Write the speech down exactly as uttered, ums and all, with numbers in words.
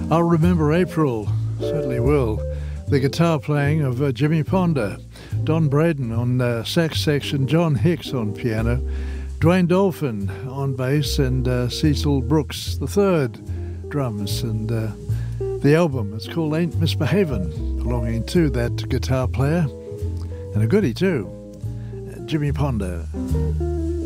I'll remember April, certainly will. The guitar playing of uh, Jimmy Ponder, Don Braden on uh, sax section, John Hicks on piano, Dwayne Dolphin on bass, and uh, Cecil Brooks the third drums. And uh, the album is called Ain't Misbehavin', belonging to that guitar player, and a goodie too, Jimmy Ponder.